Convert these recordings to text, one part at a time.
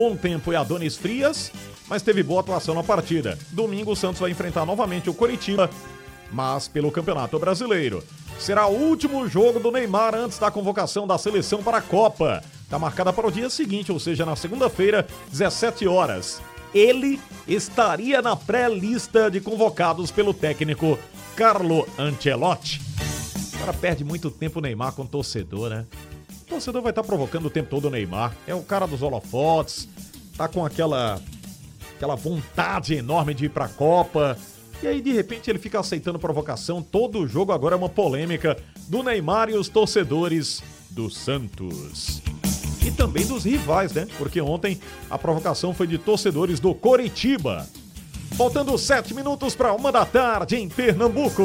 Bom tempo e Adonis Frias, mas teve boa atuação na partida. Domingo o Santos vai enfrentar novamente o Coritiba, mas pelo Campeonato Brasileiro. Será o último jogo do Neymar antes da convocação da seleção para a Copa. Está marcada para o dia seguinte, ou seja, na segunda-feira, 17 horas. Ele estaria na pré-lista de convocados pelo técnico Carlo Ancelotti. O cara perde muito tempo o Neymar com o torcedor, né? O torcedor vai estar provocando o tempo todo o Neymar. É o cara dos holofotes, tá com aquela vontade enorme de ir pra Copa. E aí, de repente, ele fica aceitando provocação. Todo jogo agora é uma polêmica do Neymar e os torcedores do Santos. E também dos rivais, né? Porque ontem a provocação foi de torcedores do Coritiba. Faltando 7 minutos para 1 da tarde em Pernambuco.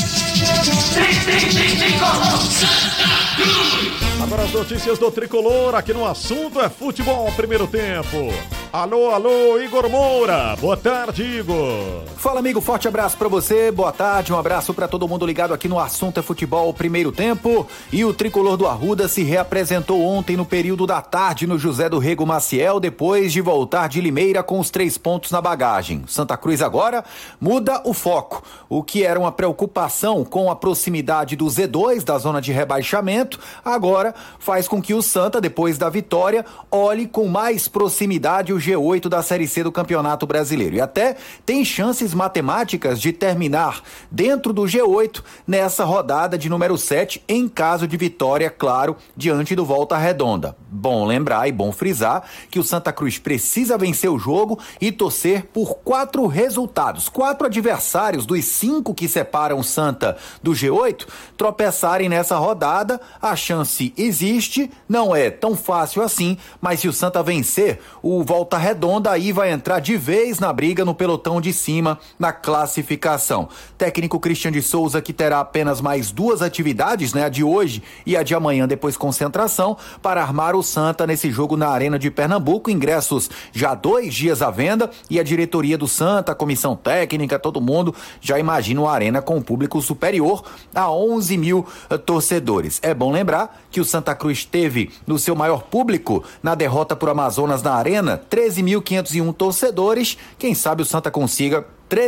Agora as notícias do Tricolor, aqui no Assunto é Futebol Primeiro Tempo. Alô, Igor Moura. Boa tarde, Igor. Fala, amigo, forte abraço pra você, boa tarde, um abraço pra todo mundo ligado aqui no Assunto é Futebol Primeiro Tempo. E o Tricolor do Arruda se reapresentou ontem no período da tarde no José do Rego Maciel, depois de voltar de Limeira com os 3 pontos na bagagem. Santa Cruz agora muda o foco. O que era uma preocupação com a proximidade do Z2, da zona de rebaixamento, agora faz com que o Santa, depois da vitória, olhe com mais proximidade o G8 da Série C do Campeonato Brasileiro. E até tem chances matemáticas de terminar dentro do G8 nessa rodada de número 7, em caso de vitória, claro, diante do Volta Redonda. Bom lembrar e bom frisar que o Santa Cruz precisa vencer o jogo e torcer por 4 resultados. 4 adversários dos 5 que separam o Santa do G8 tropeçarem nessa rodada. A chance existe, não é tão fácil assim, mas se o Santa vencer, o Volta Redonda aí vai entrar de vez na briga no pelotão de cima na classificação. Técnico Christian de Souza, que terá apenas mais 2 atividades, né, a de hoje e a de amanhã, depois concentração, para armar o Santa nesse jogo na Arena de Pernambuco. Ingressos já 2 dias à venda e a diretoria do Santa, a comissão técnica, todo mundo já imagina uma arena com um público superior a 11 mil torcedores. É bom lembrar que o Santa Cruz teve no seu maior público na derrota por Amazonas na Arena 13.501 torcedores. Quem sabe o Santa consiga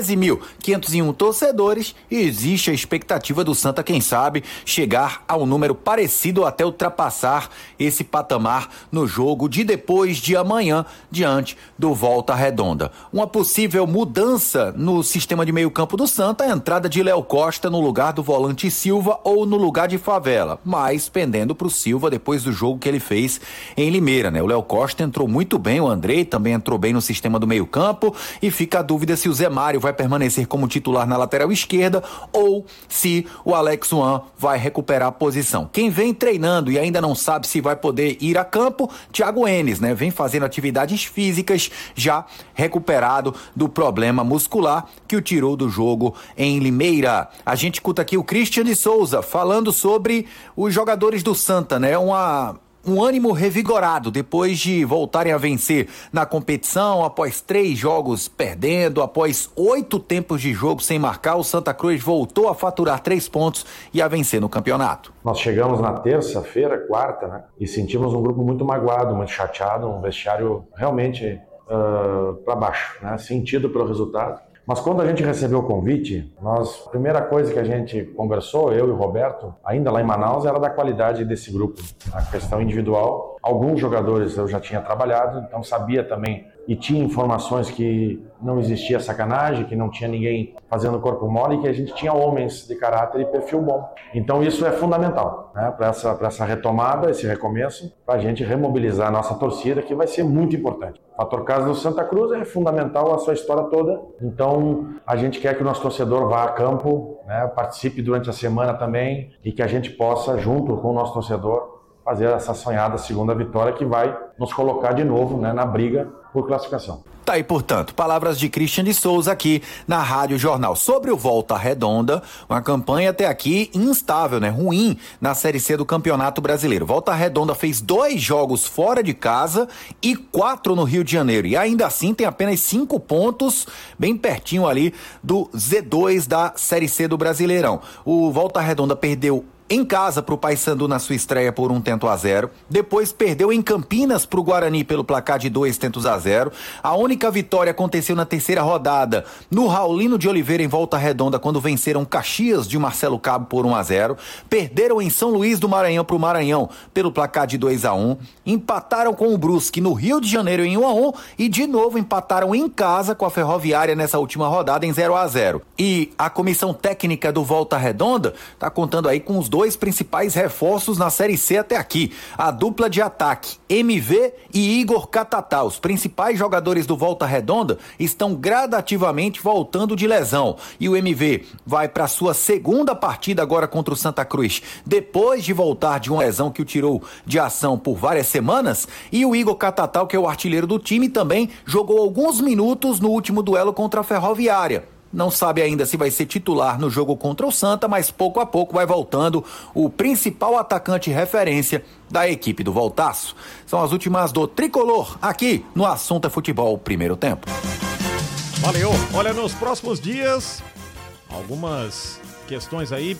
13.501 torcedores e existe a expectativa do Santa, quem sabe, chegar ao número parecido ou até ultrapassar esse patamar no jogo de depois de amanhã, diante do Volta Redonda. Uma possível mudança no sistema de meio campo do Santa é a entrada de Léo Costa no lugar do volante Silva ou no lugar de Favela, mas pendendo para o Silva depois do jogo que ele fez em Limeira, né? O Léo Costa entrou muito bem, o Andrei também entrou bem no sistema do meio campo e fica a dúvida se o Zé Mário vai permanecer como titular na lateral esquerda ou se o Alex Juan vai recuperar a posição. Quem vem treinando e ainda não sabe se vai poder ir a campo, Thiago Enes, né? Vem fazendo atividades físicas, já recuperado do problema muscular que o tirou do jogo em Limeira. A gente escuta aqui o Christian de Souza falando sobre os jogadores do Santa, né? Um ânimo revigorado depois de voltarem a vencer na competição, após 3 jogos perdendo, após 8 tempos de jogo sem marcar, o Santa Cruz voltou a faturar 3 pontos e a vencer no campeonato. Nós chegamos na terça-feira, quarta, né, e sentimos um grupo muito magoado, muito chateado, um vestiário realmente para baixo, né, sentido pelo resultado. Mas quando a gente recebeu o convite, a primeira coisa que a gente conversou, eu e o Roberto, ainda lá em Manaus, era da qualidade desse grupo. A questão individual, alguns jogadores eu já tinha trabalhado, então sabia também e tinha informações que não existia sacanagem, que não tinha ninguém fazendo corpo mole e que a gente tinha homens de caráter e perfil bom. Então isso é fundamental, né, para essa retomada, esse recomeço, para a gente remobilizar a nossa torcida, que vai ser muito importante. O fator casa do Santa Cruz é fundamental a sua história toda, então a gente quer que o nosso torcedor vá a campo, né, participe durante a semana também e que a gente possa, junto com o nosso torcedor, fazer essa sonhada segunda vitória que vai nos colocar de novo, né, na briga por classificação. Tá aí, portanto, palavras de Christian de Souza aqui na Rádio Jornal. Sobre o Volta Redonda, uma campanha até aqui instável, né? Ruim na Série C do Campeonato Brasileiro. Volta Redonda fez 2 jogos fora de casa e 4 no Rio de Janeiro. E ainda assim tem apenas 5 pontos, bem pertinho ali do Z2 da Série C do Brasileirão. O Volta Redonda perdeu em casa para o Paysandu na sua estreia por 1-0. Depois perdeu em Campinas para o Guarani pelo placar de 2-0. A única vitória aconteceu na terceira rodada no Raulino de Oliveira em Volta Redonda, quando venceram Caxias de Marcelo Cabo por 1-0. Perderam em São Luís do Maranhão para o Maranhão pelo placar de 2-1. Empataram com o Brusque no Rio de Janeiro em 1-1 e de novo empataram em casa com a Ferroviária nessa última rodada em 0-0. E a comissão técnica do Volta Redonda está contando aí com os dois principais reforços na Série C até aqui. A dupla de ataque, MV e Igor Catatá. Os principais jogadores do Volta Redonda estão gradativamente voltando de lesão. E o MV vai para sua segunda partida agora contra o Santa Cruz, depois de voltar de uma lesão que o tirou de ação por várias semanas. E o Igor Catatá, que é o artilheiro do time, também jogou alguns minutos no último duelo contra a Ferroviária. Não sabe ainda se vai ser titular no jogo contra o Santa, mas pouco a pouco vai voltando o principal atacante referência da equipe do Voltaço. São as últimas do Tricolor, aqui no Assunto é Futebol Primeiro Tempo. Valeu. Olha, nos próximos dias, algumas questões aí,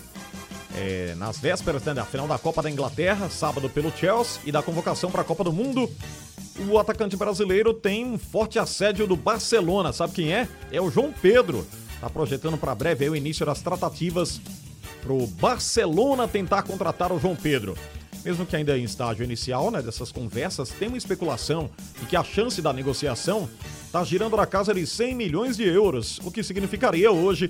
nas vésperas da final da Copa da Inglaterra, sábado pelo Chelsea, e da convocação para a Copa do Mundo. O atacante brasileiro tem um forte assédio do Barcelona. Sabe quem é? É o João Pedro. Está projetando para breve aí o início das tratativas para o Barcelona tentar contratar o João Pedro. Mesmo que ainda em estágio inicial, né, dessas conversas, tem uma especulação de que a chance da negociação está girando na casa de 100 milhões de euros, o que significaria hoje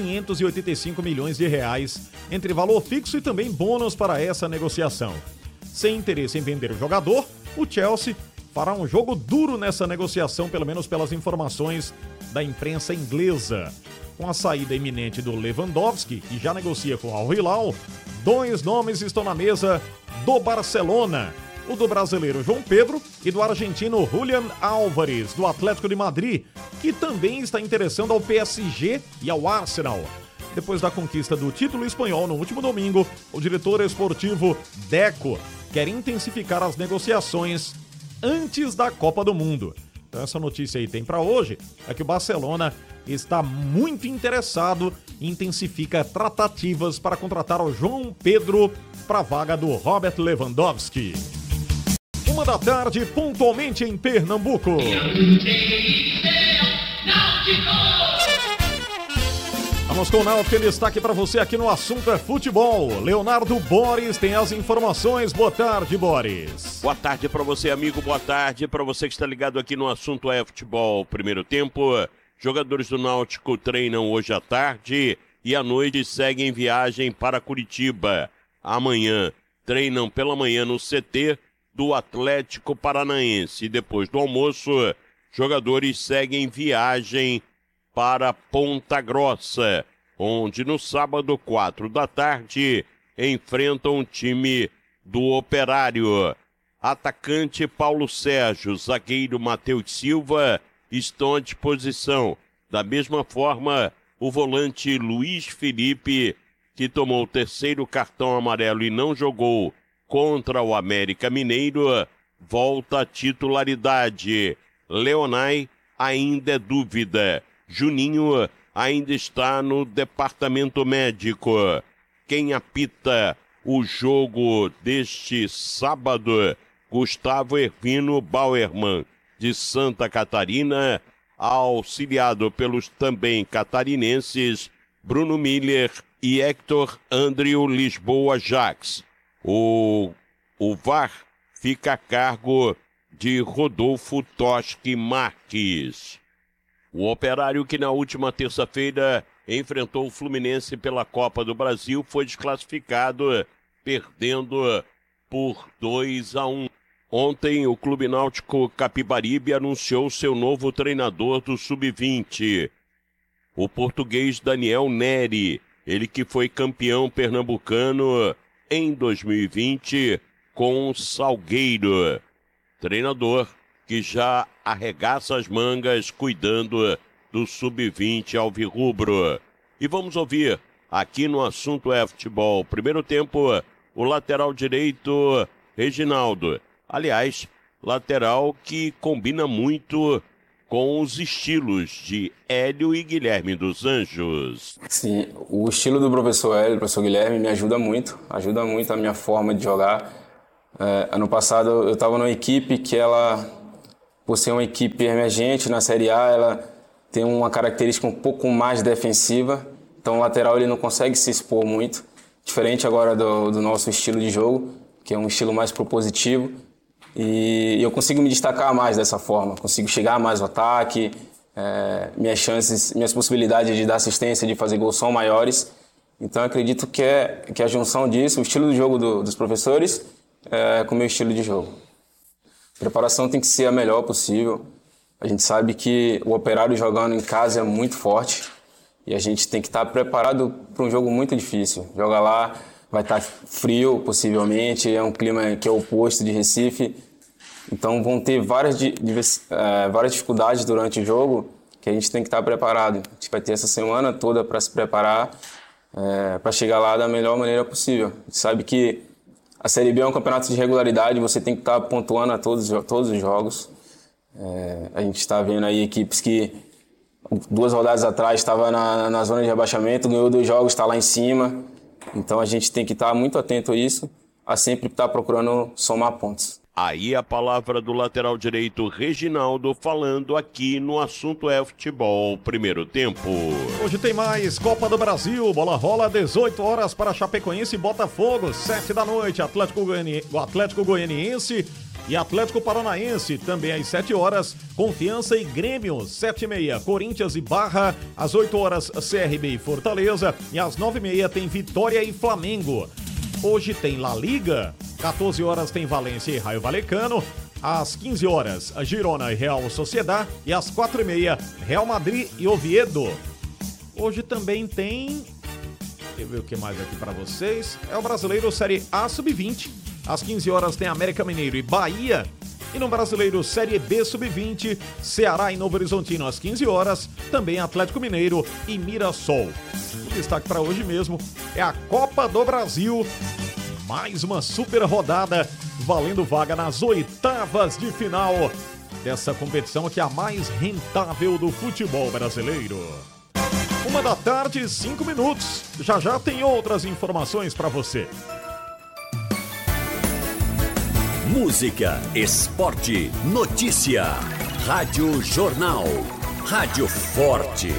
585 milhões de reais, entre valor fixo e também bônus para essa negociação. Sem interesse em vender o jogador, o Chelsea fará um jogo duro nessa negociação, pelo menos pelas informações da imprensa inglesa. Com a saída iminente do Lewandowski, que já negocia com o Al Hilal, dois nomes estão na mesa do Barcelona: o do brasileiro João Pedro e do argentino Julián Álvares, do Atlético de Madrid, que também está interessando ao PSG e ao Arsenal. Depois da conquista do título espanhol no último domingo, o diretor esportivo Deco quer intensificar as negociações antes da Copa do Mundo. Então essa notícia aí tem para hoje, é que o Barcelona está muito interessado e intensifica tratativas para contratar o João Pedro para a vaga do Robert Lewandowski. 1h, pontualmente em Pernambuco. Vamos com o Náutico, ele está aqui para você aqui no Assunto é Futebol. Leonardo Boris tem as informações. Boa tarde, Boris. Boa tarde para você, amigo. Boa tarde para você que está ligado aqui no Assunto é Futebol. Primeiro tempo, jogadores do Náutico treinam hoje à tarde e à noite seguem viagem para Curitiba. Amanhã treinam pela manhã no CT do Atlético Paranaense. Depois do almoço, jogadores seguem viagem para Ponta Grossa, onde no sábado, 4 da tarde, enfrentam o time do Operário. Atacante Paulo Sérgio, zagueiro Matheus Silva estão à disposição. Da mesma forma, o volante Luiz Felipe, que tomou o terceiro cartão amarelo e não jogou contra o América Mineiro, volta à titularidade. Leonai ainda é dúvida. Juninho ainda está no departamento médico. Quem apita o jogo deste sábado, Gustavo Hermino Bauerman, de Santa Catarina, auxiliado pelos também catarinenses Bruno Miller e Hector Andrio Lisboa Jax. O VAR fica a cargo de Rodolfo Toschi Marques. O Operário, que na última terça-feira enfrentou o Fluminense pela Copa do Brasil, foi desclassificado, perdendo por 2-1. Ontem, o Clube Náutico Capibaribe anunciou seu novo treinador do Sub-20, o português Daniel Neri, ele que foi campeão pernambucano em 2020 com o Salgueiro. Treinador que já arregaça as mangas cuidando do Sub-20 alvirrubro. E vamos ouvir aqui no Assunto é Futebol. Primeiro tempo, o lateral direito Reginaldo. Aliás, lateral que combina muito com os estilos de Hélio e Guilherme dos Anjos. Sim, o estilo do professor Hélio, do professor Guilherme, me ajuda muito a minha forma de jogar. Ano passado eu estava numa equipe que ela, por ser uma equipe emergente na Série A, ela tem uma característica um pouco mais defensiva, então o lateral ele não consegue se expor muito, diferente agora do nosso estilo de jogo, que é um estilo mais propositivo, e eu consigo me destacar mais dessa forma, consigo chegar mais ao ataque, minhas possibilidades de dar assistência, de fazer gol são maiores, então eu acredito que a junção disso, o estilo de jogo dos professores, com o meu estilo de jogo. A preparação tem que ser a melhor possível. A gente sabe que o Operário jogando em casa é muito forte e a gente tem que estar preparado para um jogo muito difícil. Jogar lá vai estar frio, possivelmente, é um clima que é oposto de Recife. Então vão ter várias dificuldades durante o jogo que a gente tem que estar preparado. A gente vai ter essa semana toda para se preparar, para chegar lá da melhor maneira possível. A gente sabe que a Série B é um campeonato de regularidade, você tem que estar pontuando a todos os jogos. A gente está vendo aí equipes que 2 rodadas atrás estava na zona de rebaixamento, ganhou 2 jogos, está lá em cima. Então a gente tem que estar muito atento a isso, a sempre estar procurando somar pontos. Aí a palavra do lateral direito Reginaldo falando aqui no Assunto é Futebol, primeiro tempo. Hoje tem mais Copa do Brasil, bola rola 18 horas para Chapecoense e Botafogo, 7 da noite, Atlético Goianiense e Atlético Paranaense, também às 7 horas, Confiança e Grêmio, 7h30, Corinthians e Barra, às 8 horas, CRB e Fortaleza, e às 9h30 tem Vitória e Flamengo. Hoje tem La Liga, 14 horas tem Valência e Raio Vallecano, às 15 horas, Girona e Real Sociedad, e às 4h30, Real Madrid e Oviedo. Hoje também tem, deixa eu ver o que mais aqui para vocês, é o Brasileiro Série A Sub-20, às 15 horas tem América Mineiro e Bahia, e no Brasileiro Série B Sub-20, Ceará e Novo Horizontino às 15 horas, também Atlético Mineiro e Mirassol. O destaque para hoje mesmo é a Copa do Brasil, mais uma super rodada, valendo vaga nas 8avas de final dessa competição que é a mais rentável do futebol brasileiro. 1h, 5 minutos, já tem outras informações para você. Música, esporte, notícia. Rádio Jornal. Rádio Forte.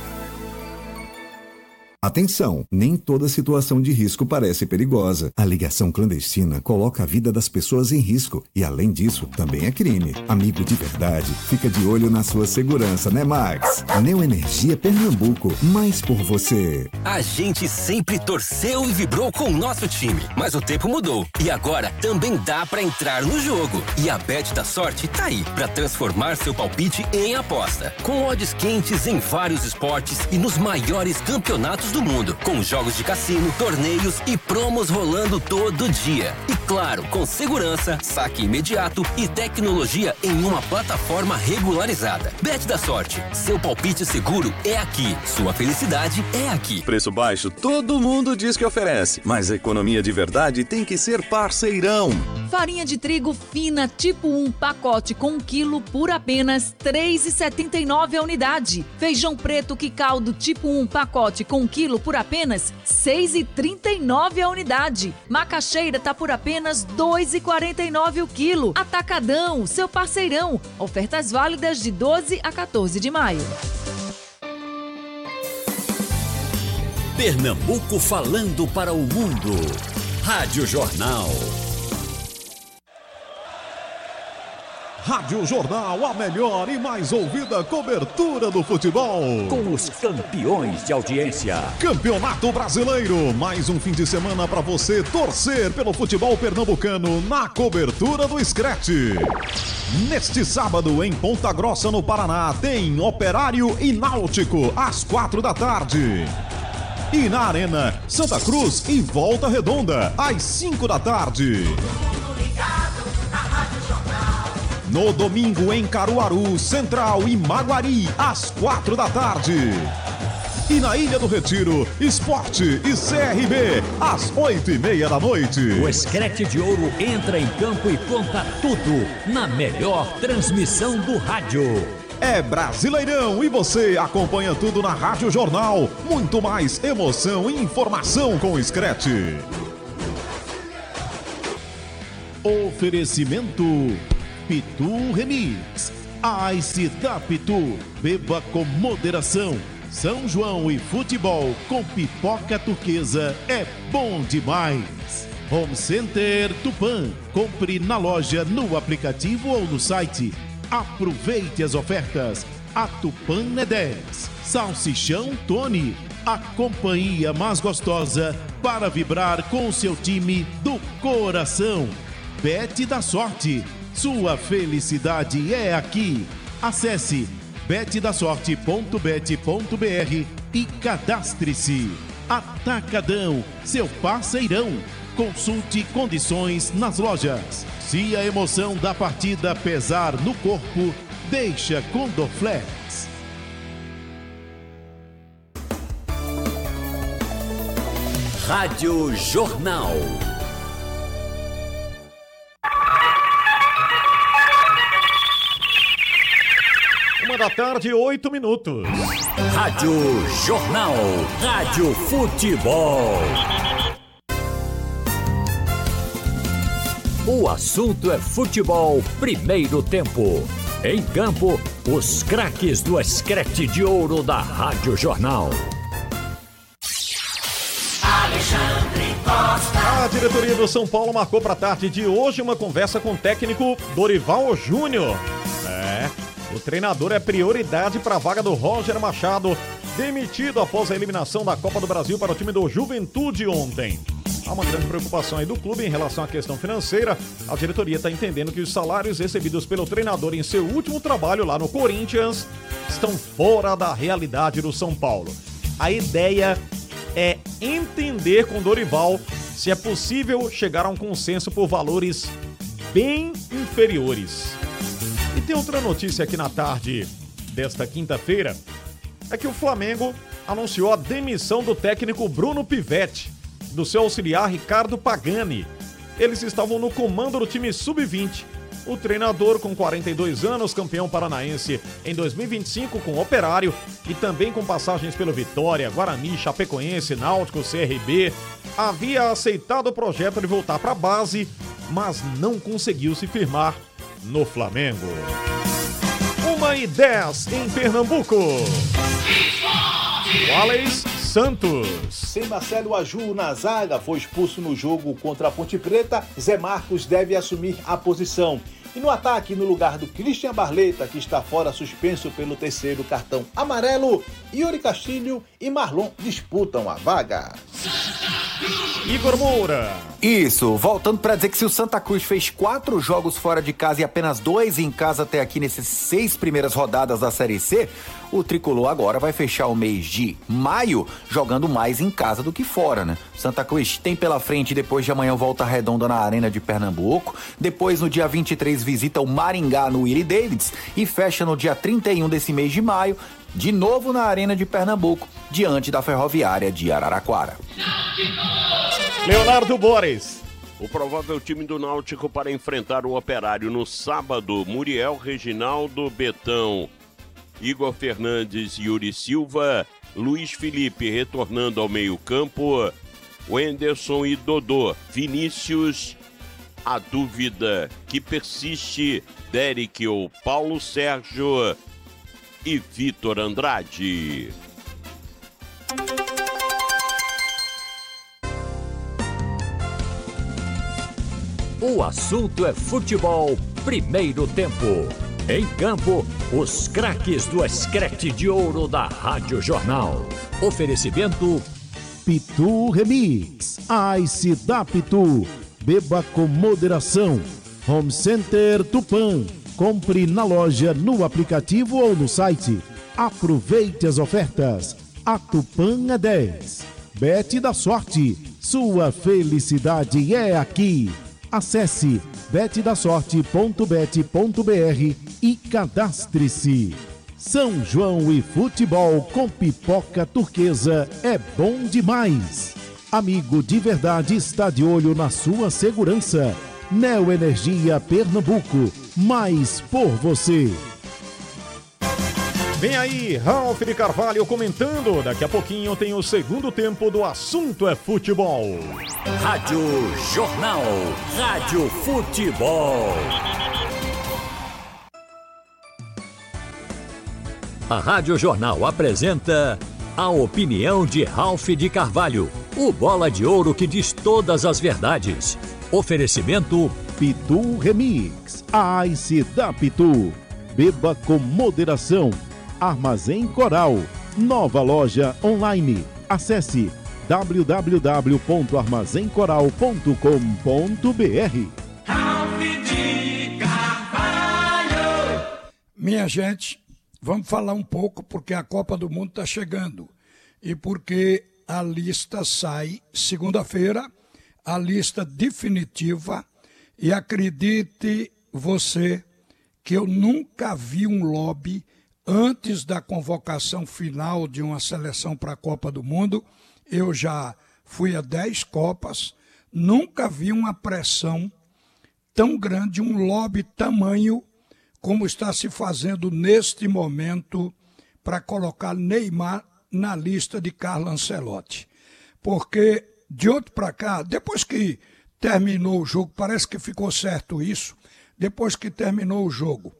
Atenção, nem toda situação de risco parece perigosa. A ligação clandestina coloca a vida das pessoas em risco e, além disso, também é crime. Amigo de verdade, fica de olho na sua segurança, né, Max? Neoenergia Pernambuco, mais por você. A gente sempre torceu e vibrou com o nosso time, mas o tempo mudou e agora também dá pra entrar no jogo. E a Bet da Sorte tá aí pra transformar seu palpite em aposta. Com odds quentes em vários esportes e nos maiores campeonatos do mundo, com jogos de cassino, torneios e promos rolando todo dia. E claro, com segurança, saque imediato e tecnologia em uma plataforma regularizada. Bet da Sorte, seu palpite seguro é aqui, sua felicidade é aqui. Preço baixo todo mundo diz que oferece, mas a economia de verdade tem que ser parceirão. Farinha de trigo fina tipo 1, pacote com 1 quilo por apenas R$ 3,79 a unidade. Feijão preto Quicaldo tipo 1, pacote com 1 quilo por apenas R$ 6,39 a unidade. Macaxeira tá por apenas R$ 2,49 o quilo. Atacadão, seu parceirão. Ofertas válidas de 12 a 14 de maio. Pernambuco falando para o mundo. Rádio Jornal. Rádio Jornal, a melhor e mais ouvida cobertura do futebol. Com os campeões de audiência. Campeonato Brasileiro, mais um fim de semana para você torcer pelo futebol pernambucano na cobertura do Scratch. Neste sábado, em Ponta Grossa, no Paraná, tem Operário e Náutico, às 16h. E na Arena, Santa Cruz e Volta Redonda, às 17h. No domingo, em Caruaru, Central e Maguari, às 16h. E na Ilha do Retiro, Esporte e CRB, às 20h30. O Scratch de Ouro entra em campo e conta tudo na melhor transmissão do rádio. É Brasileirão e você acompanha tudo na Rádio Jornal. Muito mais emoção e informação com o Scratch. Oferecimento Pitu Remix. Ice da Pitu. Beba com moderação. São João e futebol com pipoca turquesa é bom demais. Home Center Tupã. Compre na loja, no aplicativo ou no site. Aproveite as ofertas. A Tupã é 10. Salsichão Tony. A companhia mais gostosa para vibrar com o seu time do coração. Bet da Sorte. Sua felicidade é aqui. Acesse betdasorte.bet.br e cadastre-se. Atacadão, seu parceirão. Consulte condições nas lojas. Se a emoção da partida pesar no corpo, deixa com Dorflex. Rádio Jornal. Uma da tarde, 8 minutos. Rádio Jornal. Rádio Futebol. O assunto é futebol, primeiro tempo. Em campo, os craques do escrete de ouro da Rádio Jornal. Alexandre Costa. A diretoria do São Paulo marcou para a tarde de hoje uma conversa com o técnico Dorival Júnior. O treinador é prioridade para a vaga do Roger Machado, demitido após a eliminação da Copa do Brasil para o time do Juventude ontem. Há uma grande preocupação aí do clube em relação à questão financeira. A diretoria está entendendo que os salários recebidos pelo treinador em seu último trabalho lá no Corinthians estão fora da realidade do São Paulo. A ideia é entender com Dorival se é possível chegar a um consenso por valores bem inferiores. E tem outra notícia aqui na tarde desta quinta-feira, é que o Flamengo anunciou a demissão do técnico Bruno Pivetti, do seu auxiliar Ricardo Pagani. Eles estavam no comando do time Sub-20. O treinador, com 42 anos, campeão paranaense em 2025 com o Operário e também com passagens pelo Vitória, Guarani, Chapecoense, Náutico, CRB, havia aceitado o projeto de voltar para a base, mas não conseguiu se firmar no Flamengo. 1h10 em Pernambuco. Wallace Santos. Sem Marcelo Aju na zaga, foi expulso no jogo contra a Ponte Preta. Zé Marcos deve assumir a posição. E no ataque, no lugar do Christian Barleta, que está fora suspenso pelo terceiro cartão amarelo, Yuri Castilho e Marlon disputam a vaga. Igor Moura. Isso, voltando para dizer que se o Santa Cruz fez 4 jogos fora de casa e apenas 2 em casa até aqui nesses 6 primeiras rodadas da Série C, o Tricolor agora vai fechar o mês de maio jogando mais em casa do que fora, né? Santa Cruz tem pela frente, depois de amanhã, Volta Redonda na Arena de Pernambuco, depois no dia 23 visita o Maringá no Willie Davids e fecha no dia 31 desse mês de maio, de novo na Arena de Pernambuco, diante da Ferroviária de Araraquara. Leonardo Borges. O provável time do Náutico para enfrentar o Operário no sábado: Muriel, Reginaldo, Betão, Igor Fernandes, Yuri Silva, Luiz Felipe retornando ao meio-campo, Wenderson e Dodô, Vinícius. A dúvida que persiste: Derek ou Paulo Sérgio e Vitor Andrade. O assunto é futebol, primeiro tempo. Em campo, os craques do escrete de ouro da Rádio Jornal. Oferecimento Pitu Remix. Ice da Pitu. Beba com moderação. Home Center Tupã. Compre na loja, no aplicativo ou no site. Aproveite as ofertas. A Tupã é 10. Bet da Sorte. Sua felicidade é aqui. Acesse betdasorte.bet.br e cadastre-se. São João e futebol com pipoca turquesa é bom demais. Amigo de verdade está de olho na sua segurança. Neo Energia Pernambuco, mais por você. Vem aí, Ralf de Carvalho comentando. Daqui a pouquinho tem o segundo tempo do Assunto é Futebol. Rádio Jornal. Rádio Futebol. A Rádio Jornal apresenta a opinião de Ralf de Carvalho, o bola de ouro que diz todas as verdades. Oferecimento Pitu Remix, a Ice da Pitu. Beba com moderação. Armazém Coral, nova loja online. Acesse www.armazencoral.com.br. Ralf de Carvalho. Minha gente, vamos falar um pouco porque a Copa do Mundo está chegando e porque a lista sai segunda-feira, a lista definitiva, e acredite você que eu nunca vi um lobby antes da convocação final de uma seleção para a Copa do Mundo. Eu já fui a 10 Copas, nunca vi uma pressão tão grande, um lobby tamanho como está se fazendo neste momento para colocar Neymar na lista de Carlo Ancelotti. Porque de outro para cá, depois que terminou o jogo, parece que ficou certo isso, depois que terminou o jogo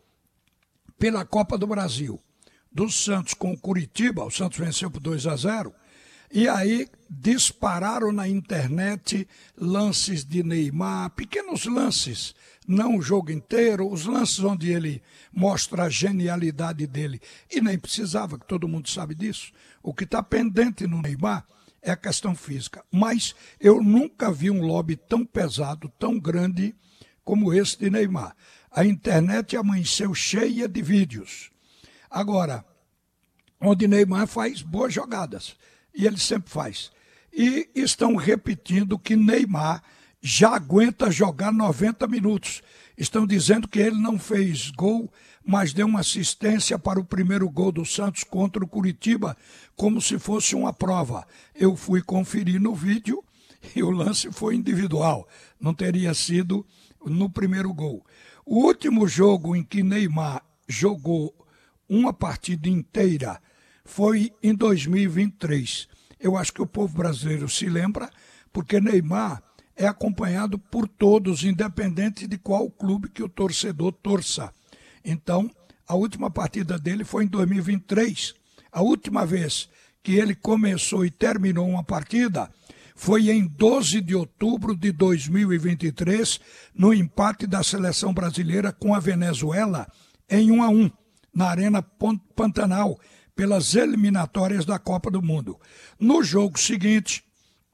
pela Copa do Brasil, do Santos com o Curitiba, o Santos venceu por 2-0, e aí dispararam na internet lances de Neymar, pequenos lances, não o jogo inteiro, os lances onde ele mostra a genialidade dele, e nem precisava, que todo mundo sabe disso. O que está pendente no Neymar é a questão física, mas eu nunca vi um lobby tão pesado, tão grande como esse de Neymar. A internet amanheceu cheia de vídeos. Agora, onde Neymar faz boas jogadas, e ele sempre faz. E estão repetindo que Neymar já aguenta jogar 90 minutos. Estão dizendo que ele não fez gol, mas deu uma assistência para o primeiro gol do Santos contra o Curitiba, como se fosse uma prova. Eu fui conferir no vídeo e o lance foi individual. Não teria sido no primeiro gol. O último jogo em que Neymar jogou uma partida inteira foi em 2023. Eu acho que o povo brasileiro se lembra, porque Neymar é acompanhado por todos, independente de qual clube que o torcedor torça. Então, a última partida dele foi em 2023. A última vez que ele começou e terminou uma partida foi em 12 de outubro de 2023, no empate da seleção brasileira com a Venezuela em 1-1, na Arena Pantanal, pelas eliminatórias da Copa do Mundo. No jogo seguinte,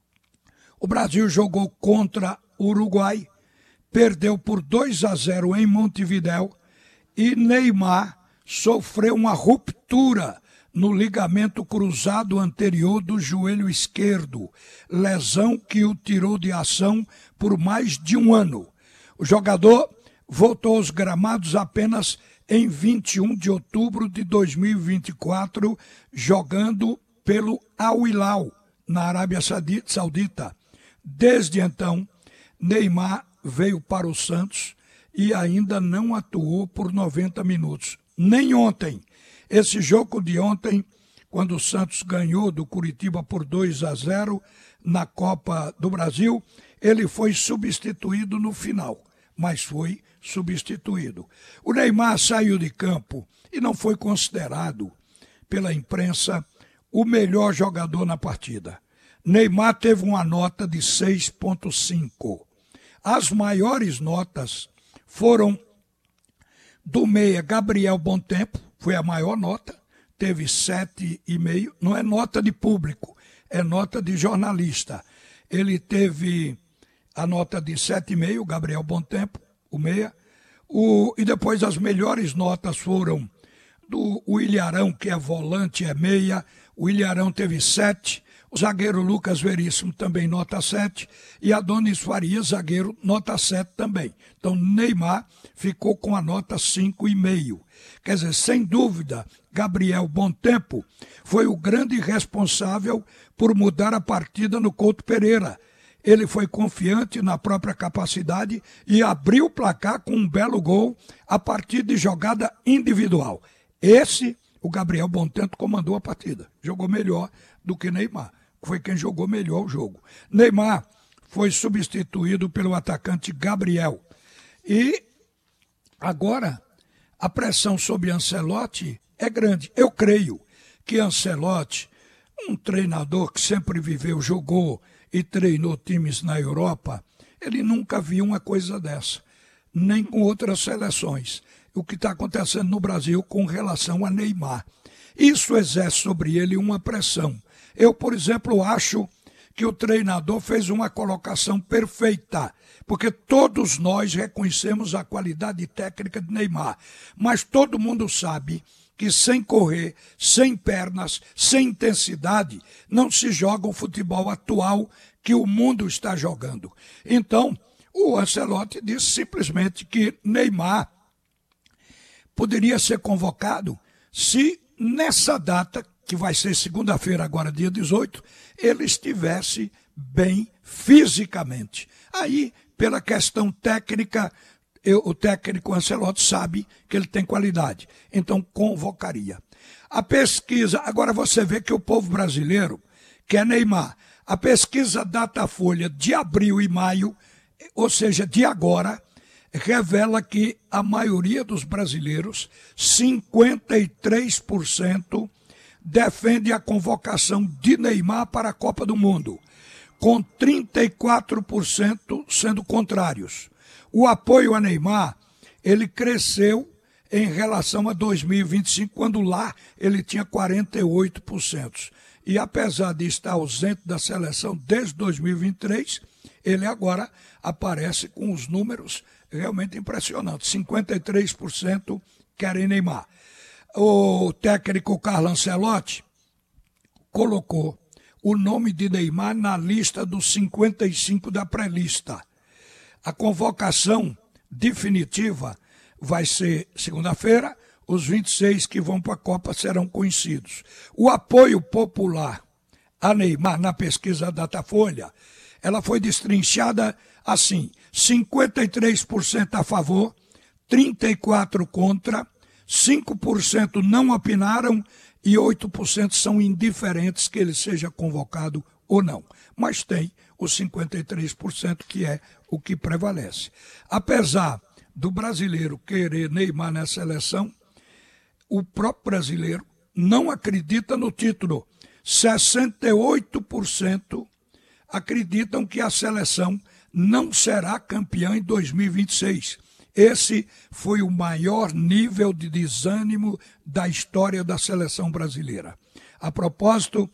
o Brasil jogou contra o Uruguai, perdeu por 2-0 em Montevidéu e Neymar sofreu uma ruptura no ligamento cruzado anterior do joelho esquerdo, lesão que o tirou de ação por mais de um ano. O jogador voltou aos gramados apenas em 21 de outubro de 2024, jogando pelo Al Hilal, na Arábia Saudita. Desde então, Neymar veio para o Santos e ainda não atuou por 90 minutos. Nem ontem. Esse jogo de ontem, quando o Santos ganhou do Curitiba por 2-0 na Copa do Brasil, ele foi substituído no final, mas foi substituído. O Neymar saiu de campo e não foi considerado pela imprensa o melhor jogador na partida. Neymar teve uma nota de 6,5. As maiores notas foram do meia Gabriel Bontempo, foi a maior nota, teve 7,5. Não é nota de público, é nota de jornalista. Ele teve a nota de 7,5, Gabriel Bontempo, o meia. E depois as melhores notas foram do Ilharão, que é volante, é meia. O Ilharão teve 7. O zagueiro Lucas Veríssimo também nota 7. E Adonis Farias, zagueiro, nota 7 também. Então Neymar ficou com a nota 5,5. Quer dizer, sem dúvida, Gabriel Bontempo foi o grande responsável por mudar a partida no Couto Pereira. Ele foi confiante na própria capacidade e abriu o placar com um belo gol a partir de jogada individual. Esse o Gabriel Bontempo comandou a partida. Jogou melhor do que Neymar. Foi quem jogou melhor o jogo. Neymar foi substituído pelo atacante Gabriel. E agora a pressão sobre Ancelotti é grande. Eu creio que Ancelotti, um treinador que sempre viveu, jogou e treinou times na Europa, ele nunca viu uma coisa dessa, nem com outras seleções. O que está acontecendo no Brasil com relação a Neymar. Isso exerce sobre ele uma pressão. Eu, por exemplo, acho que o treinador fez uma colocação perfeita, porque todos nós reconhecemos a qualidade técnica de Neymar, mas todo mundo sabe que sem correr, sem pernas, sem intensidade, não se joga o futebol atual que o mundo está jogando. Então, o Ancelotti disse simplesmente que Neymar poderia ser convocado se nessa data, que vai ser segunda-feira, agora dia 18, ele estivesse bem fisicamente. Aí, pela questão técnica, o técnico Ancelotti sabe que ele tem qualidade, então convocaria. A pesquisa, agora você vê que o povo brasileiro quer Neymar. A pesquisa Datafolha de abril e maio, ou seja, de agora, revela que a maioria dos brasileiros, 53%, defende a convocação de Neymar para a Copa do Mundo, com 34% sendo contrários. O apoio a Neymar, ele cresceu em relação a 2025, quando lá ele tinha 48%. E apesar de estar ausente da seleção desde 2023, ele agora aparece com os números realmente impressionantes. 53% querem Neymar. O técnico Carlo Ancelotti colocou o nome de Neymar na lista dos 55 da pré-lista. A convocação definitiva vai ser segunda-feira. Os 26 que vão para a Copa serão conhecidos. O apoio popular a Neymar na pesquisa Datafolha, ela foi destrinchada assim: 53% a favor, 34% contra, 5% não opinaram e 8% são indiferentes que ele seja convocado ou não. Mas tem os 53% que é o que prevalece. Apesar do brasileiro querer Neymar na seleção, o próprio brasileiro não acredita no título. 68% acreditam que a seleção não será campeã em 2026. Esse foi o maior nível de desânimo da história da seleção brasileira. A propósito,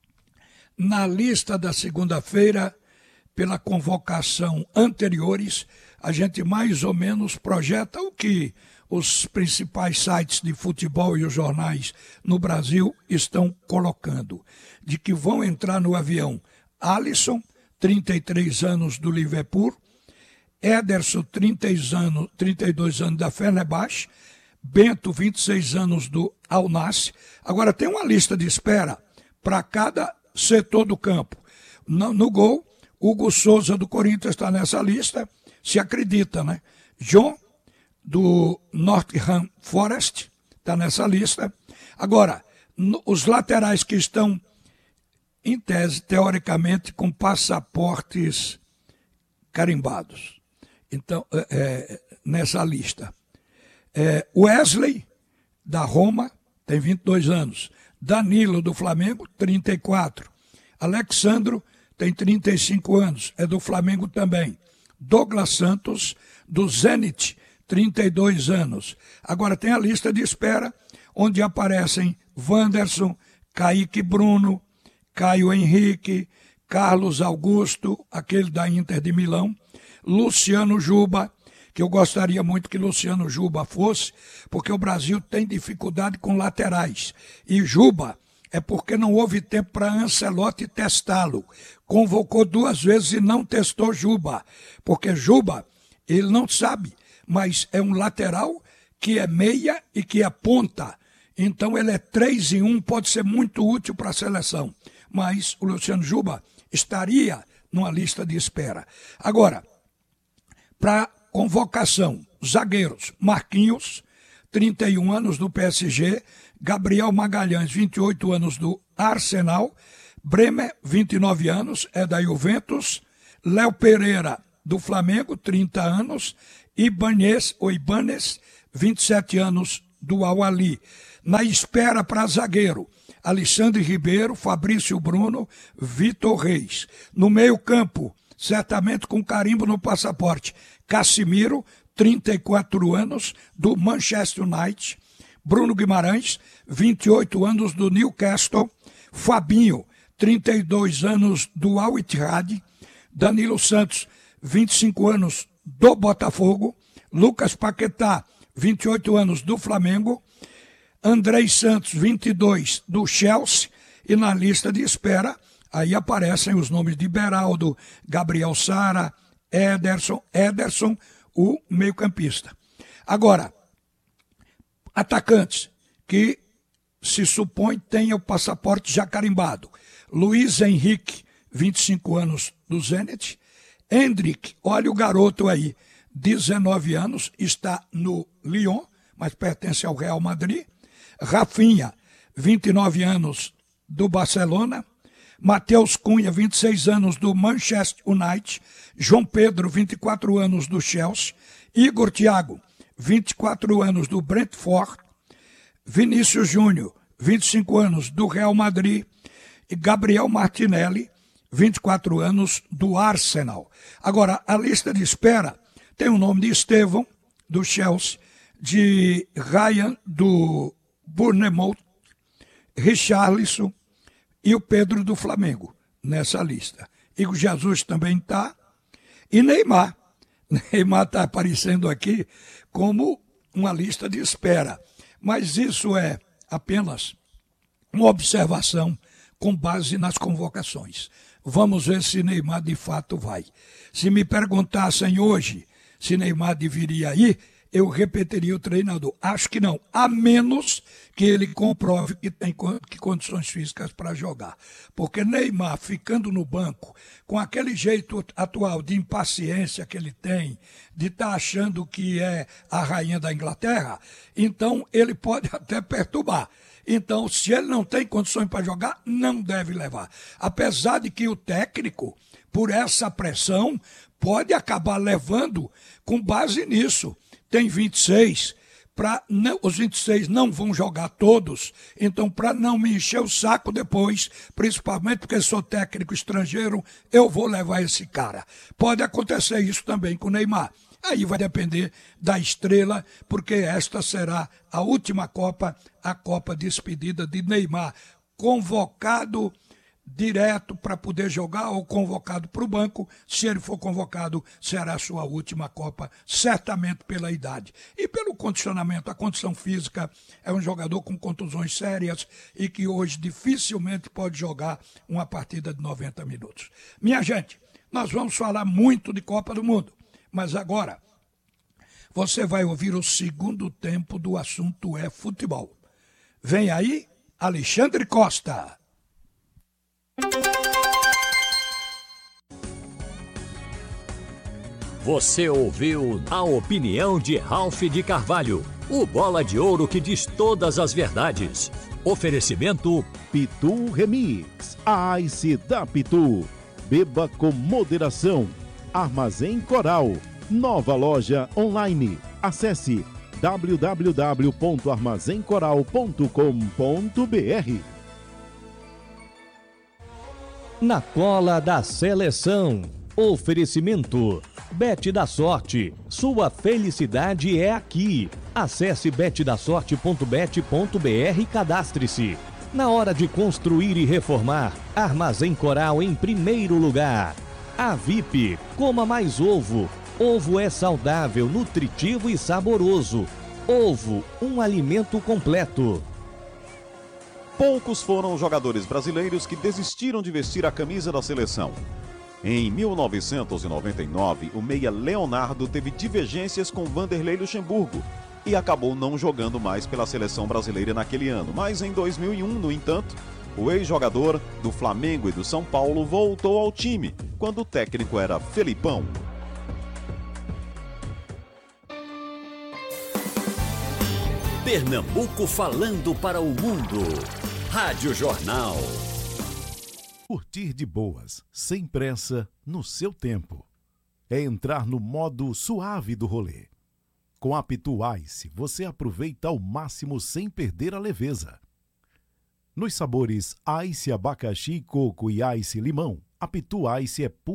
na lista da segunda-feira, pela convocação anteriores, a gente mais ou menos projeta o que os principais sites de futebol e os jornais no Brasil estão colocando, de que vão entrar no avião Alisson, 33 anos do Liverpool, Ederson, 32 anos da Fenerbahçe, Bento, 26 anos do Al Nassr. Agora tem uma lista de espera para cada setor do campo. No gol, Hugo Souza do Corinthians está nessa lista, se acredita, né? John, do Nottingham Forest, está nessa lista. Agora, os laterais que estão, em tese, teoricamente, com passaportes carimbados. Então, nessa lista. Wesley, da Roma, tem 22 anos. Danilo, do Flamengo, 34. Alexandro, tem 35 anos, é do Flamengo também. Douglas Santos, do Zenit, 32 anos. Agora tem a lista de espera, onde aparecem Wanderson, Kaique Bruno, Caio Henrique, Carlos Augusto, aquele da Inter de Milão, Luciano Juba, que eu gostaria muito que Luciano Juba fosse, porque o Brasil tem dificuldade com laterais. E Juba é porque não houve tempo para Ancelotti testá-lo. Convocou 2 vezes e não testou Juba, porque Juba, ele não sabe, mas é um lateral que é meia e que é ponta. Então ele é 3 em 1, pode ser muito útil para a seleção. Mas o Luciano Juba estaria numa lista de espera. Agora, para convocação, zagueiros, Marquinhos, 31 anos, do PSG. Gabriel Magalhães, 28 anos, do Arsenal. Bremer, 29 anos, é da Juventus. Léo Pereira, do Flamengo, 30 anos. Ibanez, 27 anos, do Al-Ahly. Na espera para zagueiro, Alexandre Ribeiro, Fabrício Bruno, Vitor Reis. No meio-campo, certamente com carimbo no passaporte, Casimiro, 34 anos, do Manchester United. Bruno Guimarães, 28 anos, do Newcastle. Fabinho, 32 anos, do Al Ittihad. Danilo Santos, 25 anos, do Botafogo. Lucas Paquetá, 28 anos, do Flamengo. Andrei Santos, 22, do Chelsea. E na lista de espera, aí aparecem os nomes de Beraldo, Gabriel Sara, Ederson, o meio-campista. Agora, atacantes que se supõe tenha o passaporte já carimbado. Luiz Henrique, 25 anos, do Zenit. Hendrick, olha o garoto aí, 19 anos, está no Lyon, mas pertence ao Real Madrid. Rafinha, 29 anos, do Barcelona. Matheus Cunha, 26 anos, do Manchester United. João Pedro, 24 anos, do Chelsea. Igor Thiago, 24 anos, do Brentford. Vinícius Júnior, 25 anos, do Real Madrid. E Gabriel Martinelli, 24 anos, do Arsenal. Agora, a lista de espera tem o nome de Estevão, do Chelsea, de Ryan, do Bournemouth, Richarlison e o Pedro, do Flamengo, nessa lista. Igor Jesus também está. E Neymar. Neymar está aparecendo aqui como uma lista de espera. Mas isso é apenas uma observação com base nas convocações. Vamos ver se Neymar de fato vai. Se me perguntassem hoje se Neymar deveria ir, eu repetiria o treinador. Acho que não, a menos que ele comprove que tem condições físicas para jogar. Porque Neymar ficando no banco, com aquele jeito atual de impaciência que ele tem, de estar achando que é a rainha da Inglaterra, então ele pode até perturbar. Então, se ele não tem condições para jogar, não deve levar. Apesar de que o técnico, por essa pressão, pode acabar levando com base nisso. Tem 26, os 26 não vão jogar todos, então para não me encher o saco depois, principalmente porque sou técnico estrangeiro, eu vou levar esse cara. Pode acontecer isso também com o Neymar. Aí vai depender da estrela, porque esta será a última Copa, a Copa despedida de Neymar, convocado direto para poder jogar ou convocado para o banco. Se ele for convocado, será a sua última Copa, certamente pela idade. E pelo condicionamento, a condição física, é um jogador com contusões sérias e que hoje dificilmente pode jogar uma partida de 90 minutos. Minha gente, nós vamos falar muito de Copa do Mundo, mas agora você vai ouvir o segundo tempo do Assunto é Futebol. Vem aí, Alexandre Costa. Você ouviu a opinião de Ralph de Carvalho, o bola de ouro que diz todas as verdades. Oferecimento Pitu Remix, a Ice da Pitu. Beba com moderação. Armazém Coral, nova loja online. Acesse www.armazencoral.com.br. Na cola da seleção. Oferecimento. Bet da Sorte. Sua felicidade é aqui. Acesse betdasorte.bet.br e cadastre-se. Na hora de construir e reformar, Armazém Coral em primeiro lugar. A VIP. Coma mais ovo. Ovo é saudável, nutritivo e saboroso. Ovo, um alimento completo. Poucos foram os jogadores brasileiros que desistiram de vestir a camisa da seleção. Em 1999, o meia Leonardo teve divergências com Vanderlei Luxemburgo e acabou não jogando mais pela seleção brasileira naquele ano. Mas em 2001, no entanto, o ex-jogador do Flamengo e do São Paulo voltou ao time, quando o técnico era Felipão. Pernambuco falando para o mundo. Rádio Jornal. Curtir de boas, sem pressa, no seu tempo. É entrar no modo suave do rolê. Com a Pitu Ice, você aproveita ao máximo sem perder a leveza. Nos sabores Ice Abacaxi, Coco e Ice Limão, a Pitu Ice é pura